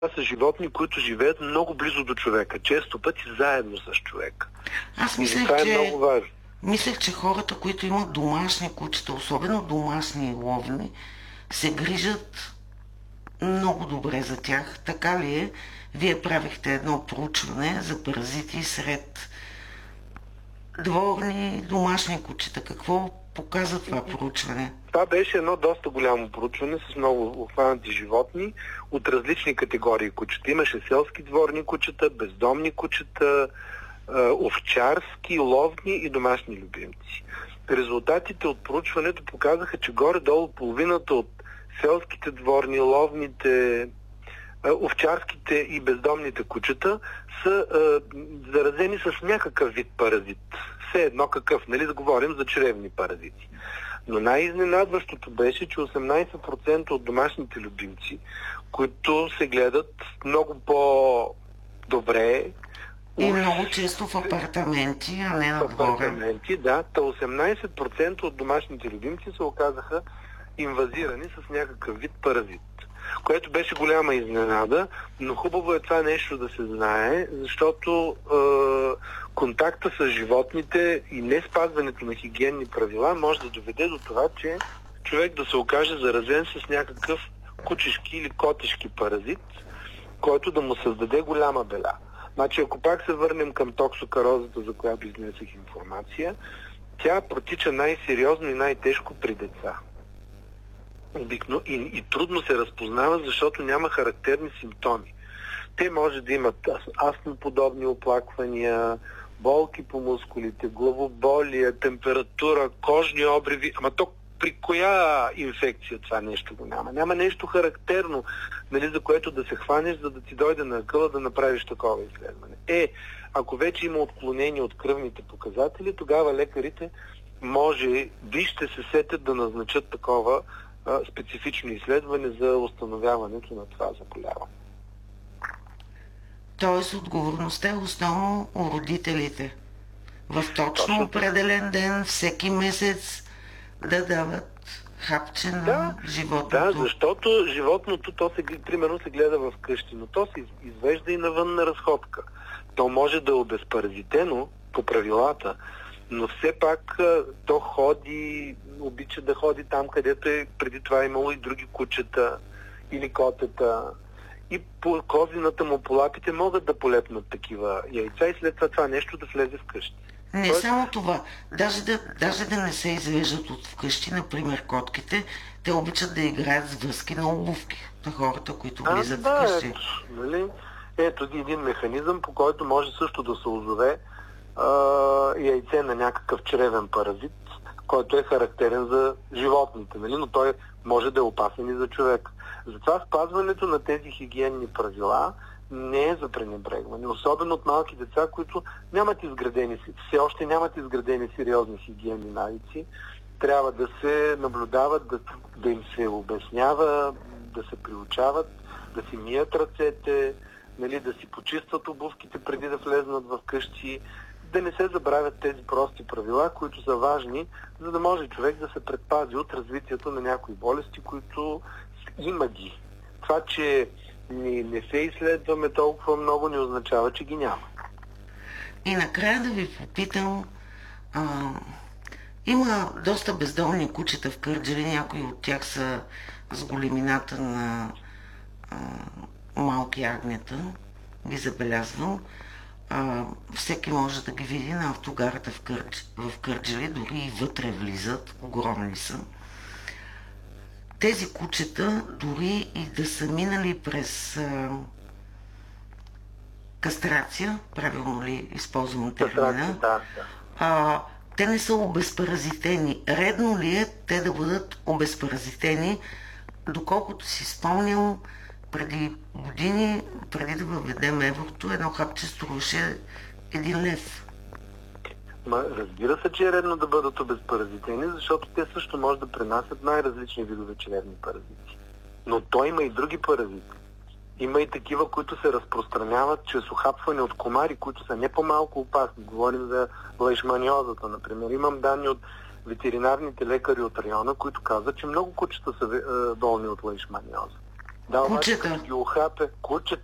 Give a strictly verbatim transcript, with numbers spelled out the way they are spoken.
Това са животни, които живеят много близо до човека, често пъти заедно с човека. Аз мислех, това е че... много важно. Мислех, че хората, които имат домашни кучета, особено домашни и ловни, се грижат много добре за тях. Така ли е? Вие правихте едно проучване за паразити сред дворни домашни кучета. Какво показва това проучване? Това беше едно доста голямо проучване с много обхванати животни от различни категории кучета. Имаше селски дворни кучета, бездомни кучета, овчарски, ловни и домашни любимци. Резултатите от проучването показаха, че горе-долу половината от селските дворни, ловните, овчарските и бездомните кучета са а, заразени с някакъв вид паразит. Все едно какъв, нали да говорим за чревни паразити. Но най-изненадващото беше, че осемнайсет процента от домашните любимци, които се гледат много по-добре и много често в апартаменти, а не нагоре. В апартаменти, да. Та осемнайсет процента от домашните любимци се оказаха инвазирани с някакъв вид паразит, което беше голяма изненада, но хубаво е това нещо да се знае, защото е, контакта с животните и не спазването на хигиенни правила може да доведе до това, че човек да се окаже заразен с някакъв кучешки или котешки паразит, който да му създаде голяма беля. Значи, ако пак се върнем към токсокарозата, за която изнесах информация, тя протича най-сериозно и най-тежко при деца. Обикно и, и трудно се разпознава, защото няма характерни симптоми. Те може да имат астмоподобни оплаквания, болки по мускулите, главоболие, температура, кожни обриви. Ама то при коя инфекция това нещо го няма? Няма нещо характерно, нали, за което да се хванеш, за да ти дойде на акъла да направиш такова изследване. Е, ако вече има отклонение от кръвните показатели, тогава лекарите може би ще се сетят да назначат такова а, специфично изследване за установяването на това заболяване. Тоест отговорността е основно у родителите. В точно, точно определен ден, всеки месец да дават хапче на да, животното. Да, защото животното, то се, примерно се гледа в къщи, но то се извежда и навън на разходка. То може да е обезпаразитено по правилата, но все пак то ходи, обича да ходи там, където е преди това имало и други кучета или котета. И по козината му по лапите могат да полепнат такива яйца и след това това нещо да влезе в къщи. Не Тоест... само това. Даже да, даже да не се извеждат от вкъщи, например котките, те обичат да играят с връзки на обувки на хората, които влизат а, да, вкъщи. Ето, нали? Ето един механизъм, по който може също да се озове а, яйце на някакъв чревен паразит, който е характерен за животните, нали? Но той може да е опасен и за човек. Затова спазването на тези хигиенни правила не е за пренебрегване. Особено от малки деца, които нямат изградени, все още нямат изградени сериозни хигиенни навици. Трябва да се наблюдават, да, да им се обяснява, да се приучават, да си мият ръцете, нали, да си почистват обувките преди да влезнат в къщи, да не се забравят тези прости правила, които са важни, за да може човек да се предпази от развитието на някои болести, които има ги. Това, че не, не се изследваме толкова много, не означава, че ги няма. И накрая да ви попитам, а, има доста бездомни кучета в Кърджали, някои от тях са с големината на а, малки агнета, ги забелязвам. А, всеки може да ги види на автогарата в, Кърдж, в Кърджали, дори и вътре влизат, огромни са. Тези кучета, дори и да са минали през а, кастрация, правилно ли използвам термина, да, да. А, те не са обезпаразитени. Редно ли е те да бъдат обезпаразитени? Доколкото си спомням, преди години, преди да въведем еврото, едно хапче струваше един лев. Ма, разбира се, че е редно да бъдат обезпаразитени, защото те също може да пренасят най-различни видове чревни паразити. Но то има и други паразити. Има и такива, които се разпространяват чрез ухапване от комари, които са не по-малко опасни. Говорим за лайшманиозата, например. Имам данни от ветеринарните лекари от района, които казват, че много кучета са болни от лайшманиоза. Далмацията Кучета. ги ухапе, кучета.